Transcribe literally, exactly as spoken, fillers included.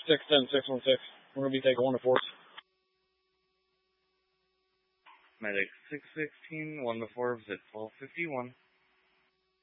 six ten, six one six. We're going to be taking one to four. Medic six sixteen, one to four, zip twelve fifty-one.